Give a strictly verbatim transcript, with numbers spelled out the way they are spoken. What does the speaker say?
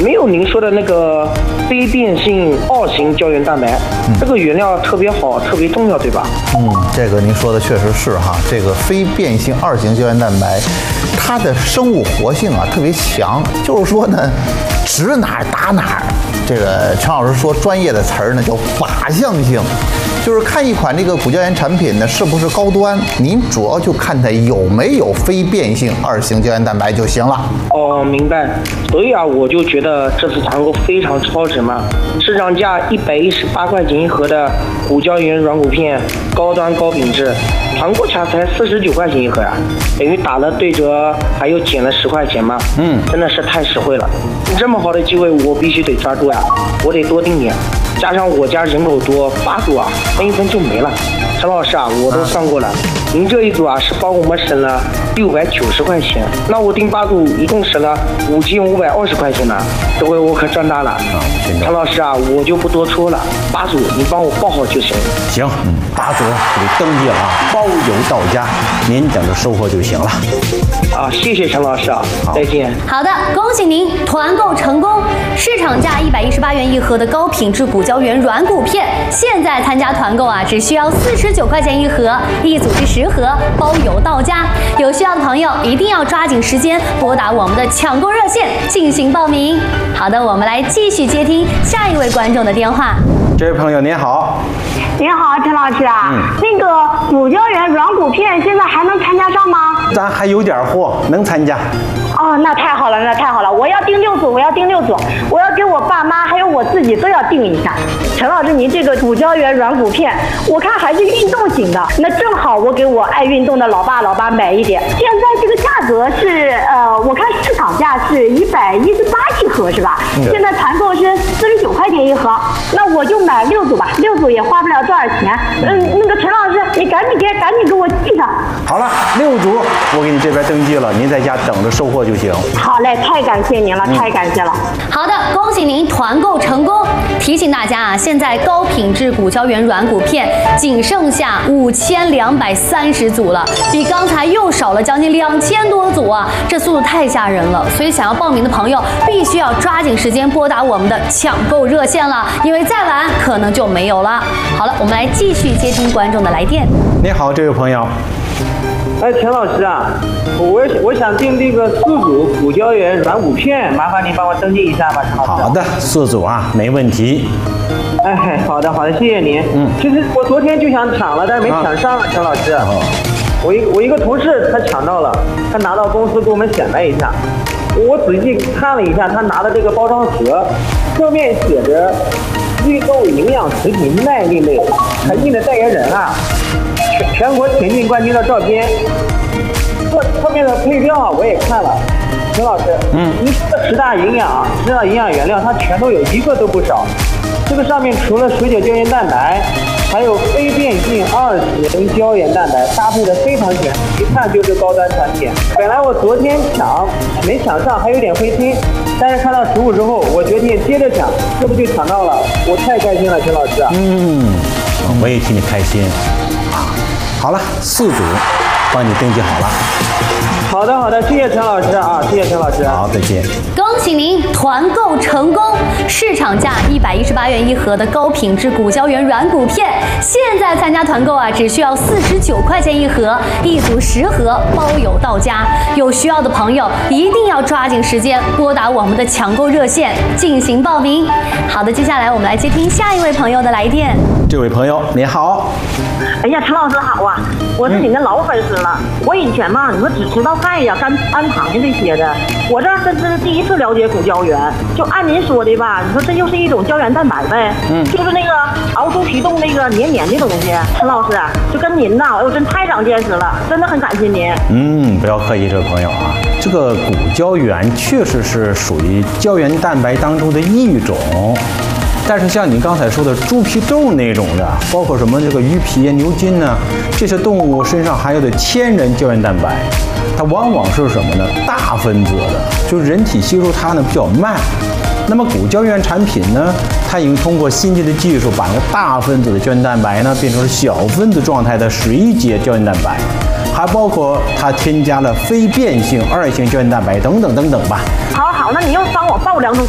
没有您说的那个非变性二型胶原蛋白，嗯、这个原料特别好，特别重要，对吧？ 嗯，这个您说的确实是哈。这个非变性二型胶原蛋白，它的生物活性啊特别强，就是说呢，指哪儿打哪儿。这个陈老师说专业的词儿呢叫靶向性。就是看一款这个骨胶原产品呢是不是高端，您主要就看它有没有非变性二型胶原蛋白就行了。 哦，明白。所以啊，我就觉得这次团购非常超值嘛，市场价一百一十八块钱一盒的骨胶原软骨片，高端高品质，团购价才四十九块钱一盒呀、啊，等于打了对折，还有减了十块钱嘛。嗯，真的是太实惠了。这么好的机会，我必须得抓住呀、啊，我得多订点。加上我家人口多，八组啊，分一分就没了。陈老师啊，我都算过了，您这一组啊是帮我们省了六百九十块钱，那我订八组一共省了五千五百二十块钱呢，这回我可赚大了。陈老师啊，我就不多说了，八组你帮我报好就行。 行，嗯，八组给登记了啊，包邮到家，您等着收货就行了。 啊，谢谢陈老师啊，再见。 好的，恭喜您团购成功，市场价一百一十八元一盒的高品质骨胶原软骨片，现在参加团购啊，只需要四十九块钱一盒，一组是十盒，包邮到家。有需要的朋友一定要抓紧时间拨打我们的抢购热线进行报名。好的，我们来继续接听下一位观众的电话。 这位朋友您好。 您好，陈老师啊，嗯、那个骨胶原软骨片现在还能参加上吗？ 咱还有点货，能参加。 哦，那太好了，那太好了！我要订六组，我要订六组，我要给我爸妈还有我自己都要订一下。陈老师，您这个骨胶原软骨片，我看还是运动型的，那正好我给我爱运动的老爸老妈买一点。现在这个价格是呃，我看市场价是一百一十八一盒是吧？嗯、现在团购是四十九块钱一盒，那我就买六组吧，六组也花不了多少钱。嗯，那个陈老师，你赶紧给赶紧给我记上。 好了，六组我给你这边登记了，您在家等着收货就行。 好嘞，太感谢您了，嗯、太感谢了。 好的，恭喜您团购成功。提醒大家啊，现在高品质骨胶原软骨片仅剩下五千两百三十组了，比刚才又少了将近两千多组啊，这速度太吓人了。所以想要报名的朋友，必须要抓紧时间拨打我们的抢购热线了，因为再晚可能就没有了。好了，我们来继续接听观众的来电。 你好，这位朋友。 哎，陈老师啊，我我想订这个四组骨胶原软骨片，麻烦您帮我登记一下吧，陈老师。 好的，四组啊，没问题。 哎，好的好的，谢谢您。嗯，其实我昨天就想抢了，但是没抢上，啊、陈老师。哦、我一我一个同事他抢到了，他拿到公司给我们显摆一下。我仔细看了一下，他拿的这个包装盒，上面写着“绿豆营养食品耐力类”，还印的代言人啊。全全国田径冠军的照片，这后面的配料啊我也看了，陈老师，嗯，您说的十大营养、十大营养原料，它全都有，一个都不少。这个上面除了水解胶原蛋白，还有非变性二型胶原蛋白，搭配的非常全，一看就是高端产品。本来我昨天抢没抢上，还有点灰心，但是看到实物之后，我决定接着抢，这不就抢到了？我太开心了，陈老师。 嗯，我也替你开心。好了，四组帮你登记好了。 好的好的，谢谢陈老师啊，谢谢陈老师。 好，再见。 恭喜您团购成功，市场价一百一十八元一盒的高品质骨胶原软骨片，现在参加团购啊，只需要四十九块钱一盒，一组十盒，包邮到家。有需要的朋友一定要抓紧时间拨打我们的抢购热线进行报名。好的，接下来我们来接听下一位朋友的来电。 这位朋友你好。 哎呀，陈老师好啊，我是你的老粉丝了。嗯、我以前嘛，你说只吃到钙呀、肝氨糖呀这些的，我这真是第一次了解骨胶原。就按您说的吧，你说这就是一种胶原蛋白呗，嗯，就是那个熬猪皮冻那个黏黏的东西。陈老师，就跟您呐，我真太长见识了，真的很感谢您。 嗯，不要客气，这位朋友啊，这个骨胶原确实是属于胶原蛋白当中的一种。但是像你刚才说的猪皮冻那种的，包括什么这个鱼皮啊、牛筋呢，这些动物身上含有的天然胶原蛋白，它往往是什么呢？大分子的，就是人体吸收它呢比较慢。那么骨胶原产品呢，它已经通过先进的技术，把那个大分子的胶原蛋白呢变成了小分子状态的水解胶原蛋白，还包括它添加了非变性二型胶原蛋白等等等等吧。 好好，那你要帮我报两种